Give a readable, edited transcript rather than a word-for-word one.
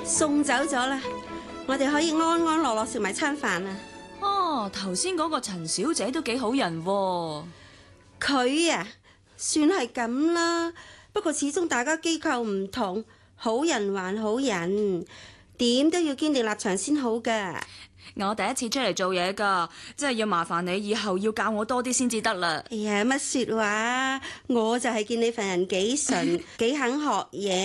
送走咗啦，我哋可以安安樂樂食埋餐飯啊！ 哦，頭先嗰個陳小姐都幾好人喎。 佢啊，算係咁啦。不過始終大家機構唔同，好人還好人，點都要堅定立場先好噶。 我第一次出嚟做嘢噶，真係要麻煩你以後要教我多啲先至得啦。 哎呀，乜說話？我就係見你份人幾純，幾肯學嘢。